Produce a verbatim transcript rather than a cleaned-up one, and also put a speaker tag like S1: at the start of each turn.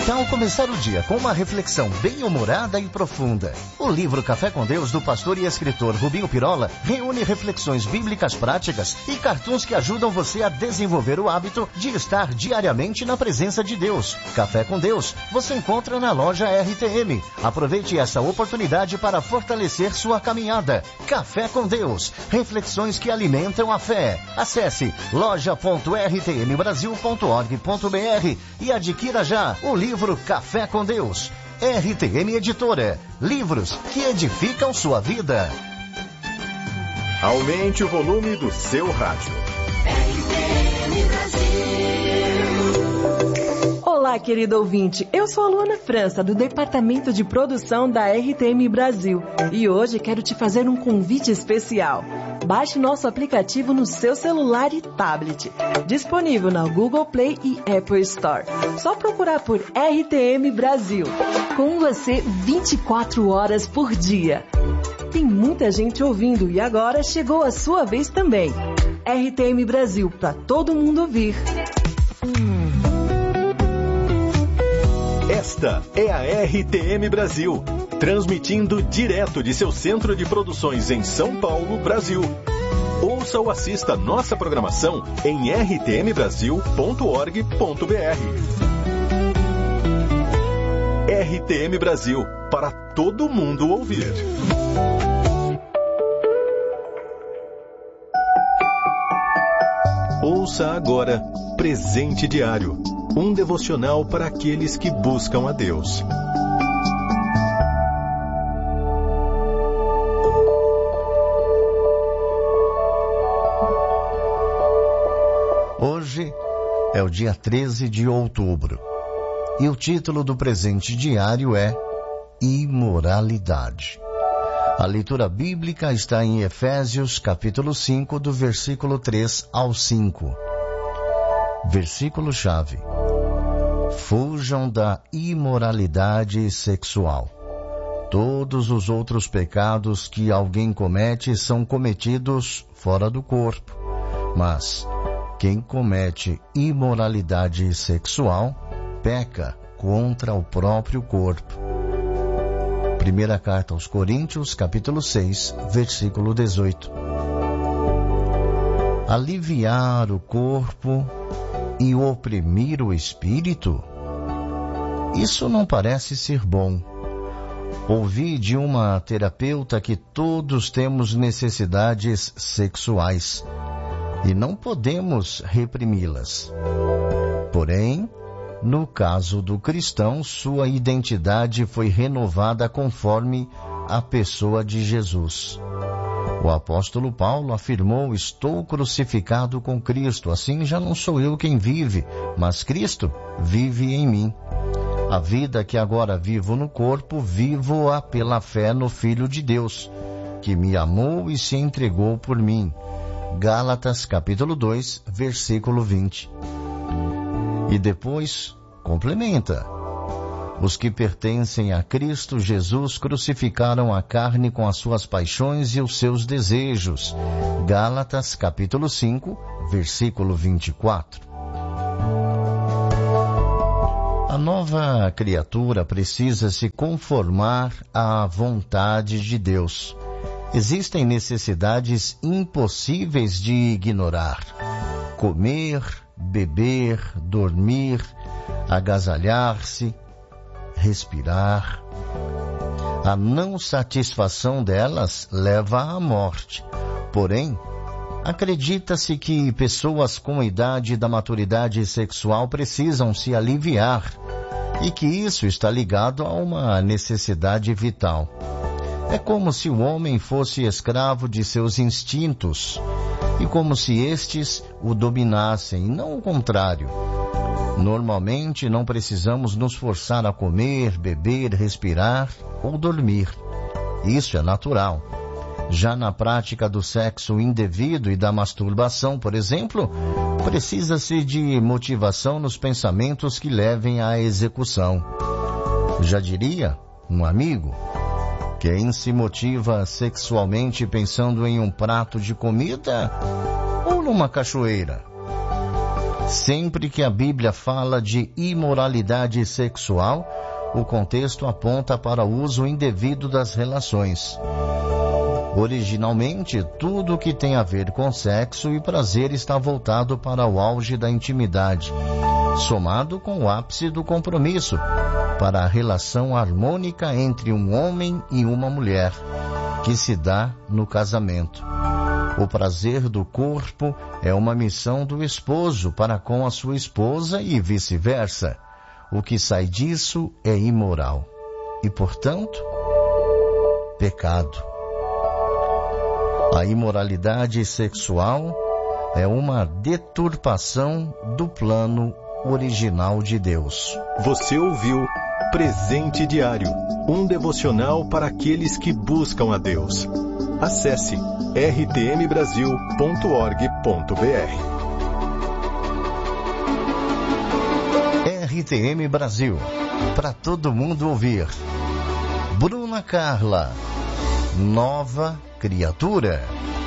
S1: tal começar o dia com uma reflexão bem-humorada e profunda? O livro Café com Deus, do pastor e escritor Rubinho Pirola, reúne reflexões bíblicas práticas e cartoons que ajudam você a desenvolver o hábito de estar diariamente na presença de Deus. Café com Deus você encontra na loja R T M. Aproveite essa oportunidade para fortalecer sua caminhada. Café com Deus, reflexões que alimentam a fé. Acesse loja ponto r t m brasil ponto org ponto b r e adquira já o livro Café com Deus. R T M Editora. Livros que edificam sua vida.
S2: Aumente o volume do seu rádio.
S3: R T M Brasil. Olá, querido ouvinte. Eu sou a Luana França, do Departamento de Produção da R T M Brasil. E hoje quero te fazer um convite especial. Baixe nosso aplicativo no seu celular e tablet. Disponível na Google Play e Apple Store. Só procurar por R T M Brasil. Com você vinte e quatro horas por dia. Tem muita gente ouvindo e agora chegou a sua vez também. R T M Brasil, para todo mundo ouvir.
S2: Esta é a R T M Brasil, transmitindo direto de seu centro de produções em São Paulo, Brasil. Ouça ou assista nossa programação em r t m brasil ponto org ponto b r. R T M Brasil, para todo mundo ouvir. Ouça agora Presente Diário, um devocional para aqueles que buscam a Deus.
S1: Hoje é o dia treze de outubro e o título do presente diário é Imoralidade. A leitura bíblica está em Efésios capítulo cinco, do versículo três ao cinco. Versículo-chave: Fujam da imoralidade sexual. Todos os outros pecados que alguém comete são cometidos fora do corpo, mas quem comete imoralidade sexual peca contra o próprio corpo. Primeira carta aos Coríntios, capítulo seis, versículo dezoito. Aliviar o corpo e oprimir o espírito? Isso não parece ser bom. Ouvi de uma terapeuta que todos temos necessidades sexuais e não podemos reprimi-las. Porém, no caso do cristão, sua identidade foi renovada conforme a pessoa de Jesus. O apóstolo Paulo afirmou: estou crucificado com Cristo, assim já não sou eu quem vive, mas Cristo vive em mim. A vida que agora vivo no corpo, vivo-a pela fé no Filho de Deus, que me amou e se entregou por mim. Gálatas capítulo dois, versículo vinte. E depois complementa: os que pertencem a Cristo Jesus crucificaram a carne com as suas paixões e os seus desejos. Gálatas capítulo cinco, versículo vinte e quatro. A nova criatura precisa se conformar à vontade de Deus. Existem necessidades impossíveis de ignorar: comer, beber, dormir, agasalhar-se, respirar. A não satisfação delas leva à morte. Porém, acredita-se que pessoas com idade da maturidade sexual precisam se aliviar e que isso está ligado a uma necessidade vital. É como se o homem fosse escravo de seus instintos e como se estes o dominassem, não o contrário. Normalmente não precisamos nos forçar a comer, beber, respirar ou dormir. Isso é natural. Já na prática do sexo indevido e da masturbação, por exemplo, precisa-se de motivação nos pensamentos que levem à execução. Já diria um amigo: quem se motiva sexualmente pensando em um prato de comida ou numa cachoeira? Sempre que a Bíblia fala de imoralidade sexual, o contexto aponta para o uso indevido das relações. Originalmente, tudo que tem a ver com sexo e prazer está voltado para o auge da intimidade, somado com o ápice do compromisso, para a relação harmônica entre um homem e uma mulher, que se dá no casamento. O prazer do corpo é uma missão do esposo para com a sua esposa e vice-versa. O que sai disso é imoral e, portanto, pecado. A imoralidade sexual é uma deturpação do plano original de Deus.
S2: Você ouviu Presente Diário, um devocional para aqueles que buscam a Deus. Acesse r t m brasil ponto org ponto b r.
S1: R T M Brasil, para todo mundo ouvir. Bruna Carla, Nova Criatura.